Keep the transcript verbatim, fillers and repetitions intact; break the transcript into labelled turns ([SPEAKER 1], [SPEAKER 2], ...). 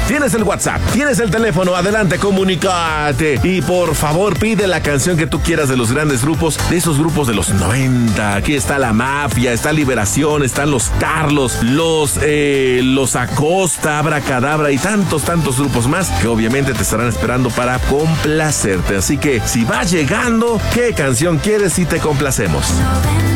[SPEAKER 1] Tienes el WhatsApp, tienes el teléfono, adelante, comunícate. Y por favor, pide la canción que tú quieras de los grandes grupos, de esos grupos de los noventa. Aquí está La Mafia, está Liberación, están los Carlos, los, eh, los Acosta, Abracadabra y tantos, tantos grupos más que obviamente te estarán esperando para complacerte. Así que si vas llegando, ¿qué canción quieres y te complacemos?